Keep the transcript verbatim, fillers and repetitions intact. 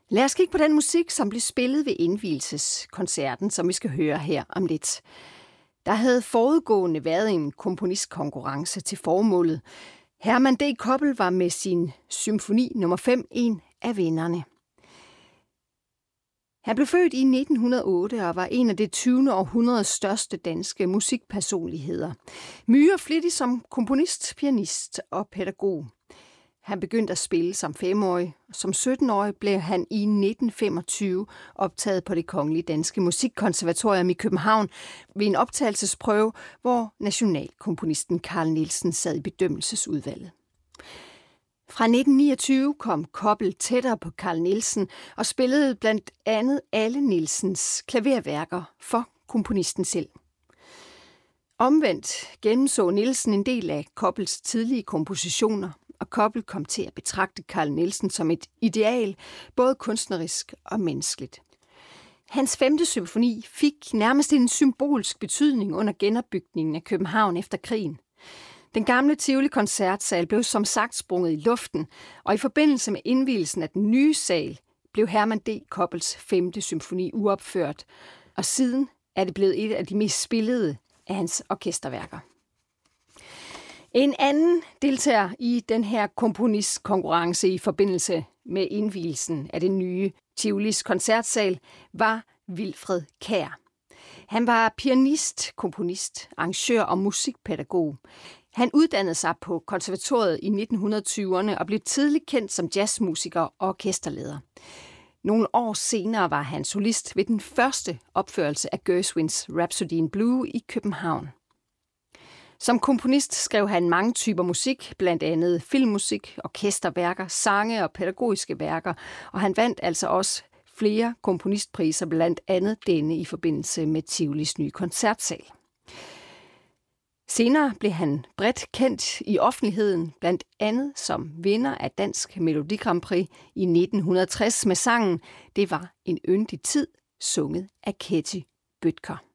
Lad os kigge på den musik, som blev spillet ved indvielseskoncerten, som vi skal høre her om lidt. Der havde forudgående været en komponistkonkurrence til formålet. Herman D. Koppel var med sin symfoni nummer fem en af vinderne. Han blev født i nitten hundrede og otte og var en af det tyvende århundredes største danske musikpersonligheder. Myre flittig som komponist, pianist og pædagog. Han begyndte at spille som femårig. Som sytten-årig blev han i nitten femogtyve optaget på Det Kongelige Danske Musikkonservatorium i København ved en optagelsesprøve, hvor nationalkomponisten Carl Nielsen sad i bedømmelsesudvalget. Fra nitten niogtyve kom Koppel tættere på Carl Nielsen og spillede blandt andet alle Nielsens klaverværker for komponisten selv. Omvendt gennemså Nielsen en del af Koppels tidlige kompositioner, og Koppel kom til at betragte Carl Nielsen som et ideal, både kunstnerisk og menneskeligt. Hans femte symfoni fik nærmest en symbolsk betydning under genopbygningen af København efter krigen. Den gamle Tivoli koncertsal blev som sagt sprunget i luften, og i forbindelse med indvielsen af den nye sal blev Herman D. Koppels femte symfoni uopført, og siden er det blevet et af de mest spillede af hans orkesterværker. En anden deltager i den her komponistkonkurrence i forbindelse med indvielsen af den nye Tivolis koncertsal var Wilfred Kjær. Han var pianist, komponist, arrangør og musikpædagog. Han uddannede sig på konservatoriet i nitten tyverne og blev tidligt kendt som jazzmusiker og orkesterleder. Nogle år senere var han solist ved den første opførelse af Gershwins Rhapsody in Blue i København. Som komponist skrev han mange typer musik, blandt andet filmmusik, orkesterværker, sange og pædagogiske værker, og han vandt altså også flere komponistpriser, blandt andet denne i forbindelse med Tivolis nye koncertsal. Senere blev han bredt kendt i offentligheden, blandt andet som vinder af Dansk Melodi Grand Prix i nitten tres med sangen "Det var en yndig tid", sunget af Ketty Bødker.